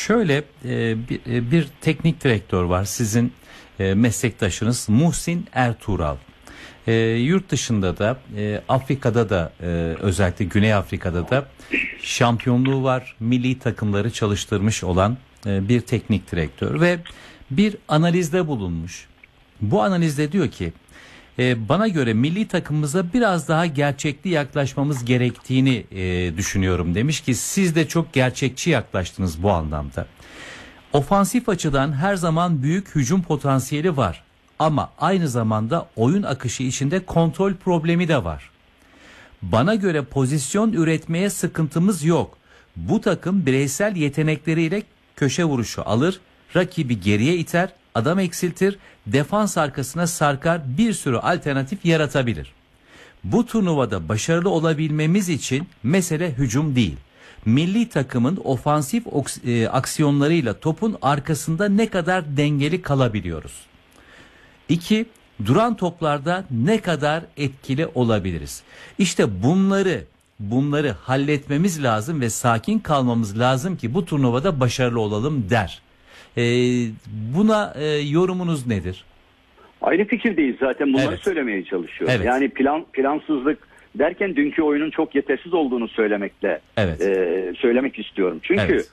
Şöyle bir teknik direktör var sizin meslektaşınız Muhsin Ertuğral. Yurt dışında da Afrika'da da özellikle Güney Afrika'da da şampiyonluğu var. Milli takımları çalıştırmış olan bir teknik direktör ve bir analizde bulunmuş. Bu analizde diyor ki bana göre milli takımımıza biraz daha gerçekçi yaklaşmamız gerektiğini düşünüyorum demiş ki siz de çok gerçekçi yaklaştınız bu anlamda. Ofansif açıdan her zaman büyük hücum potansiyeli var ama aynı zamanda oyun akışı içinde kontrol problemi de var. Bana göre pozisyon üretmeye sıkıntımız yok. Bu takım bireysel yetenekleriyle köşe vuruşu alır, rakibi geriye iter, adam eksiltir, defans arkasına sarkar, bir sürü alternatif yaratabilir. Bu turnuvada başarılı olabilmemiz için mesele hücum değil. Milli takımın ofansif aksiyonlarıyla topun arkasında ne kadar dengeli kalabiliyoruz. 2. Duran toplarda ne kadar etkili olabiliriz? İşte bunları halletmemiz lazım ve sakin kalmamız lazım ki bu turnuvada başarılı olalım der. Buna yorumunuz nedir? Aynı fikirdeyiz zaten bunları Evet. söylemeye çalışıyoruz. Evet. Yani plansızlık derken dünkü oyunun çok yetersiz olduğunu Evet. söylemek istiyorum. Çünkü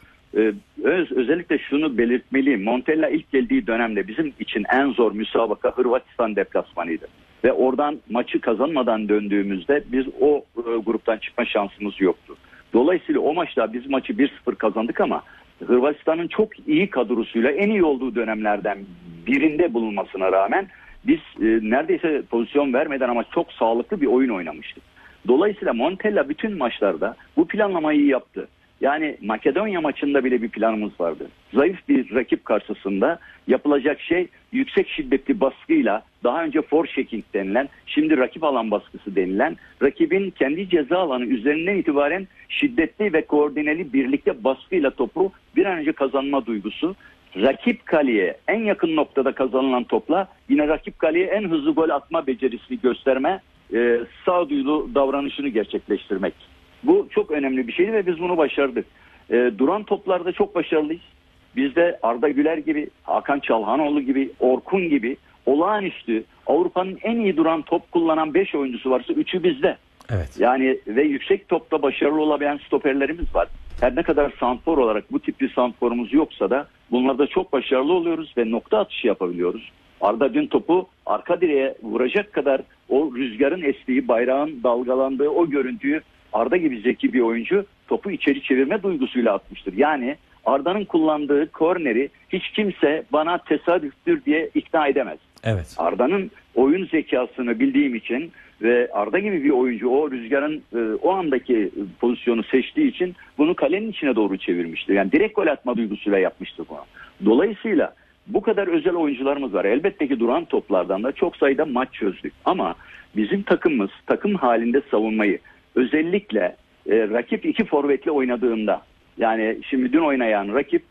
özellikle şunu belirtmeliyim. Montella ilk geldiği dönemde bizim için en zor müsabaka Hırvatistan deplasmanıydı. Ve oradan maçı kazanmadan döndüğümüzde biz o gruptan çıkma şansımız yoktu. Dolayısıyla o maçta biz maçı 1-0 kazandık ama Hırvatistan'ın çok iyi kadrosuyla en iyi olduğu dönemlerden birinde bulunmasına rağmen biz neredeyse pozisyon vermeden ama çok sağlıklı bir oyun oynamıştık. Dolayısıyla Montella bütün maçlarda bu planlamayı yaptı. Yani Makedonya maçında bile bir planımız vardı. Zayıf bir rakip karşısında yapılacak şey yüksek şiddetli baskıyla daha önce forechecking denilen, şimdi rakip alan baskısı denilen, rakibin kendi ceza alanı üzerinden itibaren şiddetli ve koordineli birlikte baskıyla topu bir an önce kazanma duygusu. Rakip kaleye en yakın noktada kazanılan topla yine rakip kaleye en hızlı gol atma becerisini gösterme, sağduyulu davranışını gerçekleştirmek. Bu çok önemli bir şeydi ve biz bunu başardık. Duran toplarda çok başarılıyız. Bizde Arda Güler gibi, Hakan Çalhanoğlu gibi, Orkun gibi olağanüstü Avrupa'nın en iyi duran top kullanan 5 oyuncusu varsa 3'ü bizde. Evet. Yani ve yüksek topta başarılı olabilen stoperlerimiz var. Her ne kadar santrfor olarak bu tip bir santrforumuz yoksa da bunlarda çok başarılı oluyoruz ve nokta atışı yapabiliyoruz. Arda dün topu arka direğe vuracak kadar o rüzgarın estiği, bayrağın dalgalandığı o görüntüyü Arda gibi zeki bir oyuncu topu içeri çevirme duygusuyla atmıştır. Yani Arda'nın kullandığı korneri hiç kimse bana tesadüftür diye ikna edemez. Evet. Arda'nın oyun zekasını bildiğim için ve Arda gibi bir oyuncu o rüzgarın o andaki pozisyonu seçtiği için bunu kalenin içine doğru çevirmiştir. Yani direkt gol atma duygusuyla yapmıştır bunu. Dolayısıyla bu kadar özel oyuncularımız var. Elbette ki duran toplardan da çok sayıda maç çözdük. Ama bizim takımımız takım halinde savunmayı özellikle rakip 2 forvetle oynadığında, yani şimdi dün oynayan rakip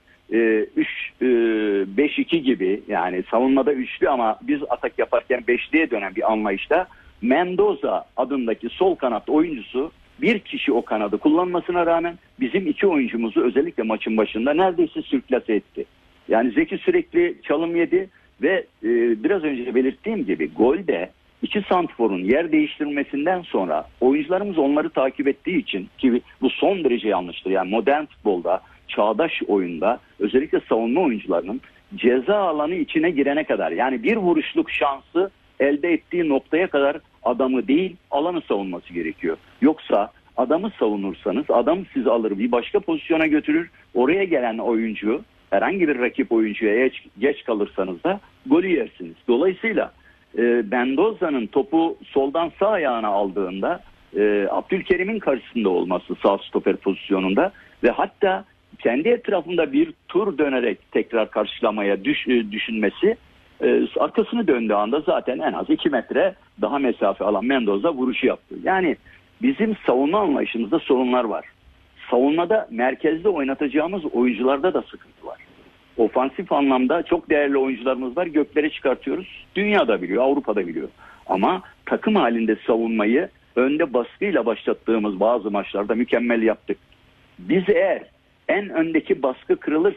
3-5-2 gibi, yani savunmada üçlü ama biz atak yaparken beşliye dönen bir anlayışta Mendoza adındaki sol kanat oyuncusu bir kişi o kanadı kullanmasına rağmen bizim 2 oyuncumuzu özellikle maçın başında neredeyse sürklase etti. Yani Zeki sürekli çalım yedi ve biraz önce belirttiğim gibi golde 2 santrforun yer değiştirmesinden sonra oyuncularımız onları takip ettiği için, ki bu son derece yanlıştır. Yani modern futbolda, çağdaş oyunda özellikle savunma oyuncularının ceza alanı içine girene kadar, yani bir vuruşluk şansı elde ettiği noktaya kadar adamı değil alanı savunması gerekiyor. Yoksa adamı savunursanız adam sizi alır bir başka pozisyona götürür. Oraya gelen oyuncu, herhangi bir rakip oyuncuya geç kalırsanız da golü yersiniz. Dolayısıyla Mendoza'nın topu soldan sağ ayağına aldığında Abdülkerim'in karşısında olması sağ stoper pozisyonunda ve hatta kendi etrafında bir tur dönerek tekrar karşılamaya düşünmesi, arkasını döndüğü anda zaten en az 2 metre daha mesafe alan Mendoza vuruşu yaptı. Yani bizim savunma anlayışımızda sorunlar var. Savunmada merkezde oynatacağımız oyuncularda da sıkıntı var. Ofansif anlamda çok değerli oyuncularımız var. Göklere çıkartıyoruz. Dünya da biliyor, Avrupa da biliyor. Ama takım halinde savunmayı önde baskıyla başlattığımız bazı maçlarda mükemmel yaptık. Biz eğer en öndeki baskı kırılırsa